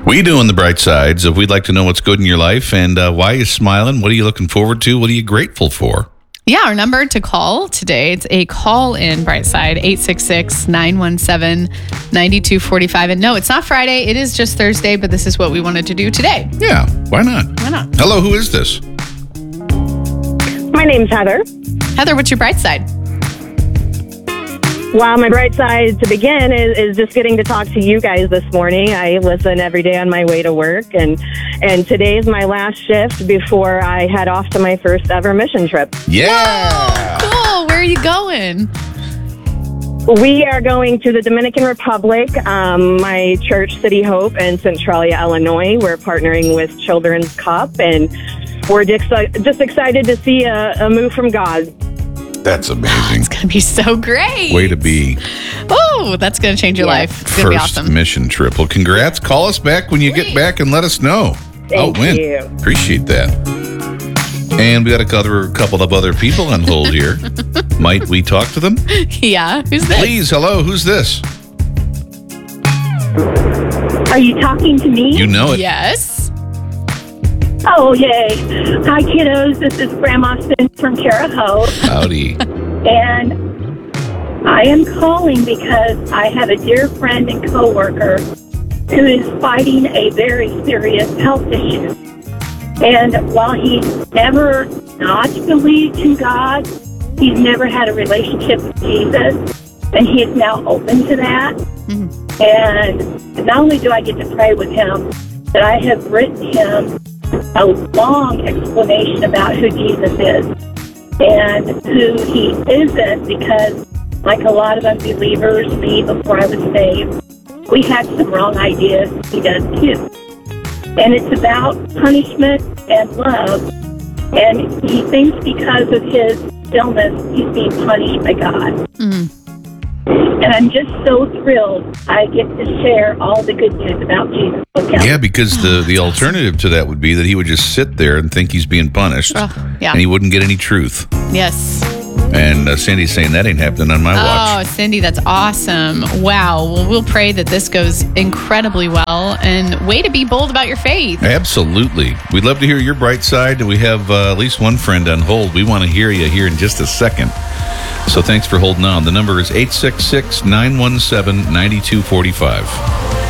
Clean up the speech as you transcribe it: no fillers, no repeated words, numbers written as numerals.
We do on the bright sides. We'd like to know what's good in your life and why are you smiling? What are you looking forward to? What are you grateful for? Yeah, our number to call today, it's a call-in Brightside, 866-917-9245. And no, it's not Friday. It is just Thursday, but this is what we wanted to do today. Yeah, why not? Why not? Hello, who is this? My name's Heather. Heather, what's your bright side? Well, my bright side to begin is just getting to talk to you guys this morning. I listen every day on my way to work, and today is my last shift before I head off to my first ever mission trip. Yeah. Cool. Where are you going? We are going to the Dominican Republic, my church, City Hope, in Centralia, Illinois. We're partnering with Children's Cup, and we're just excited to see a move from God. That's amazing. It's going to be so great. Way to be. Oh, that's going to change your life. It's going to be awesome. First mission trip. Well, congrats. Call us back when you get back and let us know. Thank you. Appreciate that. And we got a couple of other people on hold here. Might we talk to them? Yeah. Who's this? Please, hello. Who's this? Are you talking to me? You know it. Yes. Oh, yay. Hi, kiddos. This is Grandma Sin from Terre Haute. Howdy. And I am calling because I have a dear friend and coworker who is fighting a very serious health issue. And while he's never not believed in God, he's never had a relationship with Jesus. And he is now open to that. Mm-hmm. And not only do I get to pray with him, but I have written him a long explanation about who Jesus is and who he isn't, because like a lot of unbelievers, me before I was saved, we had some wrong ideas. He does too. And it's about punishment and love. And he thinks because of his illness, he's being punished by God. Mm. And I'm just so thrilled I get to share all the good news about Jesus. Okay? Yeah, because the alternative to that would be that he would just sit there and think he's being punished. Oh, yeah. And he wouldn't get any truth. Yes. And Cindy's saying that ain't happening on my watch. Oh, Cindy, that's awesome. Wow. Well, we'll pray that this goes incredibly well. And way to be bold about your faith. Absolutely. We'd love to hear your bright side. We have at least one friend on hold. We want to hear you here in just a second. So thanks for holding on. The number is 866-917-9245.